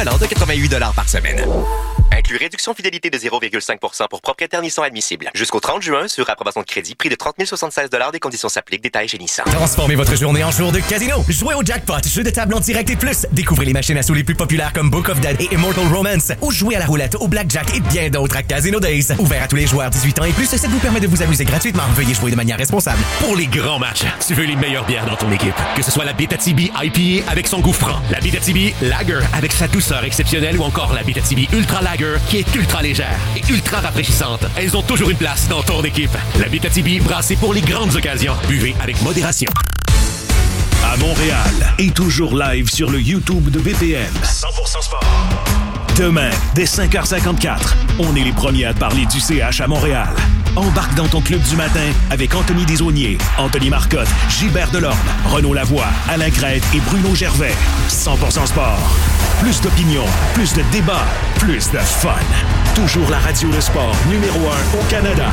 l'équivalent de 88 $ par semaine. Inclut réduction fidélité de 0,5% pour propriétaires Nissan admissible. Jusqu'au 30 juin, sur approbation de crédit, prix de 30 076 $. Des conditions s'appliquent. Détails chez Nissan. Transformez votre journée en jour de casino. Jouez au jackpot, jeu de table en direct et plus. Découvrez les machines à sous les plus populaires comme Book of Dead et Immortal Romance. Ou jouez à la roulette, au blackjack et bien d'autres à Casino Days. Ouvert à tous les joueurs 18 ans et plus, ça vous permet de vous amuser gratuitement. Veuillez jouer de manière responsable. Pour les grands matchs, tu veux les meilleures bières dans ton équipe. Que ce soit la Abitibi IPA avec son goût franc, la Abitibi Lager avec sa douceur exceptionnelle ou encore la Abitibi Ultra Lager qui est ultra légère et ultra rafraîchissante. Elles ont toujours une place dans ton équipe. La Abitibi brassée pour les grandes occasions. Buvez avec modération. À Montréal et toujours live sur le YouTube de BPM. 100% sport. Demain, dès 5h54, on est les premiers à parler du CH à Montréal. Embarque dans ton club du matin avec Anthony Desaulniers, Anthony Marcotte, Gilbert Delorme, Renaud Lavoie, Alain Crête et Bruno Gervais. 100% sport. Plus d'opinion, plus de débats, plus de fun. Toujours la radio de sport numéro 1 au Canada.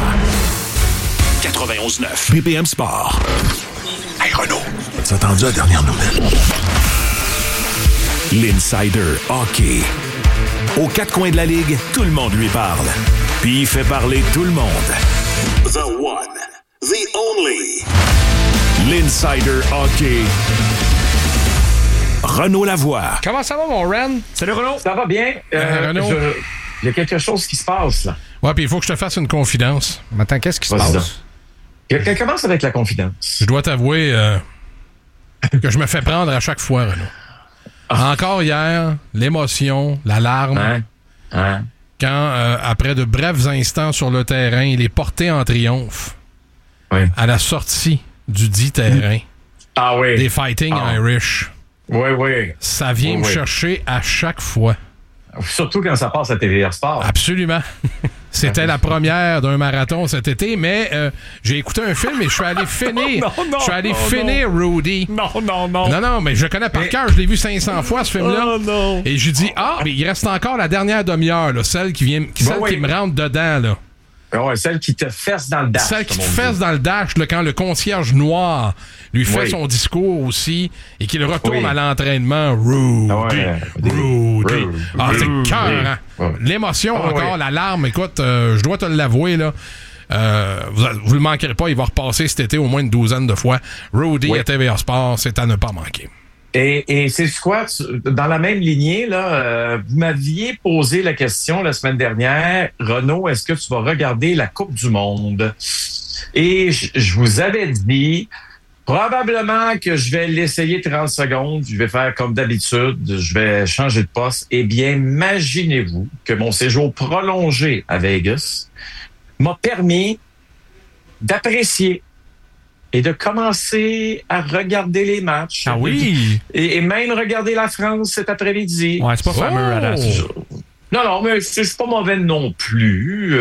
91.9 BPM Sport. Hey Renaud, as-tu entendu la dernière nouvelle? L'Insider Hockey. Aux quatre coins de la Ligue, tout le monde lui parle. Puis il fait parler tout le monde. The one, the only. L'Insider Hockey. Renaud Lavoie. Comment ça va, mon Ren? Salut, Renaud. Ça va bien? Renaud. Il y a quelque chose qui se passe, là. Ouais, puis il faut que je te fasse une confidence. Attends, qu'est-ce qui se passe? Commence avec la confidence. Je dois t'avouer que je me fais prendre à chaque fois, Renaud. Encore hier, l'émotion, l'alarme, quand, après de brefs instants sur le terrain, il est porté en triomphe à la sortie du dit terrain des Fighting Irish. Oui. Ça vient me chercher à chaque fois. Surtout quand ça passe à TVA Sport. Absolument. C'était la première d'un marathon cet été, mais j'ai écouté un film et je suis allé finir. Je suis allé finir Rudy. Non, mais je le connais par cœur. Je l'ai vu 500 fois, ce film-là. Et j'ai dit, mais il reste encore la dernière demi-heure, là, celle qui me rentre dedans, là. Ouais, celle qui te fesse dans le dash. Celle qui te fesse dans le dash, là, quand le concierge noir lui fait son discours aussi et qu'il retourne à l'entraînement. Rudy. C'est cœur, hein? L'émotion encore, l'alarme. Écoute, je dois te l'avouer, là. Vous le manquerez pas, il va repasser cet été au moins une douzaine de fois. Rudy à TVA Sport, c'est à ne pas manquer. Et c'est quoi? Dans la même lignée, là, vous m'aviez posé la question la semaine dernière, Renaud, est-ce que tu vas regarder la Coupe du Monde? Et je vous avais dit, probablement que je vais l'essayer 30 secondes, je vais faire comme d'habitude, je vais changer de poste. Eh bien, imaginez-vous que mon séjour prolongé à Vegas m'a permis d'apprécier et de commencer à regarder les matchs. Ah oui? Et même regarder la France cet après-midi. Ouais, c'est pas fameux, Non, mais c'est pas mauvais non plus.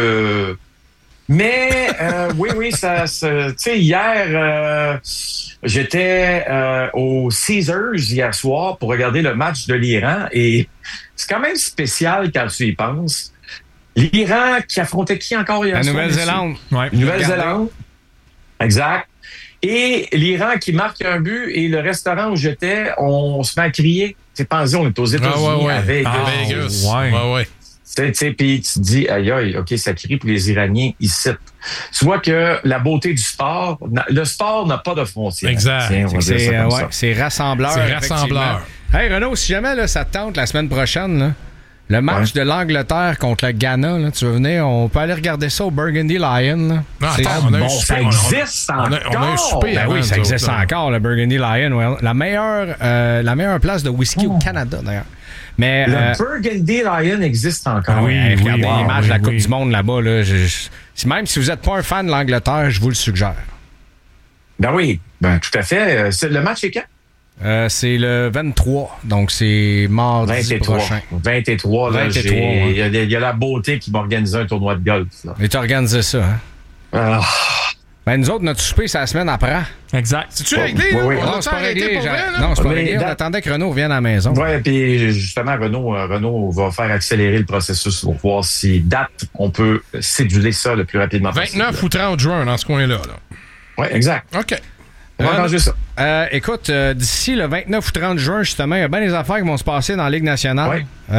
Mais oui, ça tu sais, hier, j'étais au Caesars hier soir pour regarder le match de l'Iran et c'est quand même spécial quand tu y penses. L'Iran qui affrontait qui encore hier soir? La Nouvelle-Zélande. Ouais. Nouvelle-Zélande. Exact. Et l'Iran qui marque un but et le restaurant où j'étais, on se met à crier. C'est pensé, on est aux États-Unis à Vegas. À Vegas. Ouais. Tu sais, puis tu te dis, aïe, OK, ça crie pour les Iraniens ici. Tu vois que la beauté du sport, le sport n'a pas de frontières. Exact. Tiens, c'est rassembleur. C'est rassembleur. Hey, Renaud, si jamais là, ça te tente la semaine prochaine, là, le match de l'Angleterre contre le Ghana, là, tu veux venir, on peut aller regarder ça au Burgundy Lion. Là. Non, attends, ça existe encore. On a un souper avant, ça existe encore, le Burgundy Lion. Ouais. La meilleure place de whisky au Canada, d'ailleurs. Mais, le Burgundy Lion existe encore. Ah oui, regardez les matchs de la Coupe du Monde là-bas. Là, même si vous n'êtes pas un fan de l'Angleterre, je vous le suggère. Ben oui, tout à fait. Le match est quand? C'est le 23, donc c'est mardi prochain. 23, là, il y a la beauté qui m'a organisé un tournoi de golf. Là. Et tu as organisé ça, hein? Nous autres, notre souper, c'est la semaine après. Exact. C'est-tu réglé? Oui. Non, c'est pas réglé. Non, c'est pas réglé. On attendait que Renaud vienne à la maison. Oui, puis justement, Renaud va faire accélérer le processus pour voir si date, on peut céduler ça le plus rapidement possible. 29 ou 30 juin, dans ce coin-là. Oui, exact. OK. On va changer ça. Écoute, d'ici le 29 ou 30 juin, justement, il y a bien des affaires qui vont se passer dans la Ligue nationale. Oui.